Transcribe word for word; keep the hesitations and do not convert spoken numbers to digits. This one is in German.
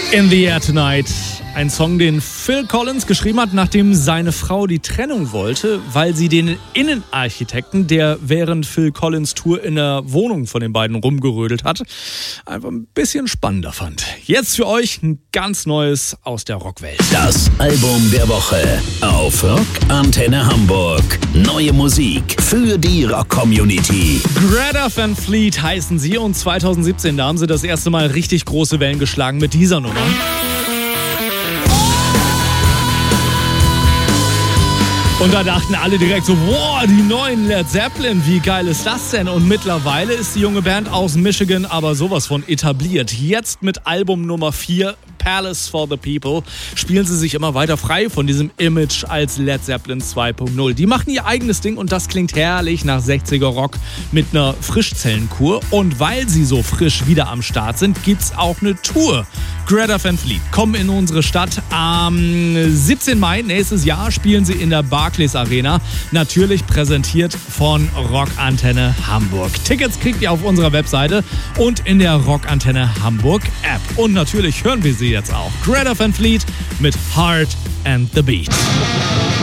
In the Air Tonight. Ein Song, den Phil Collins geschrieben hat, nachdem seine Frau die Trennung wollte, weil sie den Innenarchitekten, der während Phil Collins Tour in der Wohnung von den beiden rumgerödelt hat, einfach ein bisschen spannender fand. Jetzt für euch ein ganz neues aus der Rockwelt. Das Album der Woche auf Rock Antenne Hamburg. Neue Musik für die Rock-Community. Greta Van Fleet heißen sie und zweitausendsiebzehn, da haben sie das erste Mal richtig große Wellen geschlagen mit dieser Nummer. Und da dachten alle direkt so, wow, die neuen Led Zeppelin, wie geil ist das denn? Und mittlerweile ist die junge Band aus Michigan aber sowas von etabliert. Jetzt mit Album Nummer vier, Palace for the People, spielen sie sich immer weiter frei von diesem Image als Led Zeppelin zwei Punkt null. Die machen ihr eigenes Ding und das klingt herrlich nach sechziger Rock mit einer Frischzellenkur. Und weil sie so frisch wieder am Start sind, gibt's auch eine Tour. Greta Van Fleet kommen in unsere Stadt. Am siebzehnten Mai nächstes Jahr spielen sie in der Barclays Arena. Natürlich präsentiert von Rock Antenne Hamburg. Tickets kriegt ihr auf unserer Webseite und in der Rock Antenne Hamburg App. Und natürlich hören wir sie jetzt auch. Greta Van Fleet mit Heart and the Beat.